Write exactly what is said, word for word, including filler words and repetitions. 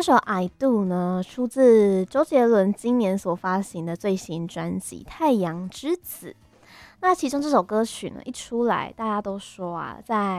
这首《I Do》呢，出自周杰伦今年所发行的最新专辑《太阳之子》。那其中这首歌曲呢，一出来，大家都说啊，在